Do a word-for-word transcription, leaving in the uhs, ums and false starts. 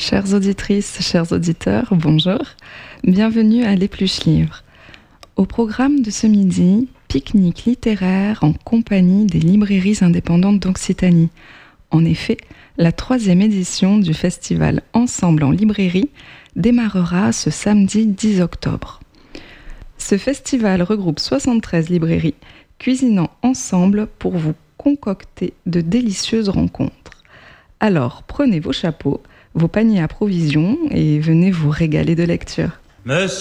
Chères auditrices, chers auditeurs, bonjour. Bienvenue à l'Épluche Livre. Au programme de ce midi, pique-nique littéraire en compagnie des librairies indépendantes d'Occitanie. En effet, la troisième édition du festival Ensemble en librairie démarrera ce samedi dix octobre. Ce festival regroupe soixante-treize librairies cuisinant ensemble pour vous concocter de délicieuses rencontres. Alors, prenez vos chapeaux, vos paniers à provisions et venez vous régaler de lecture. Monsieur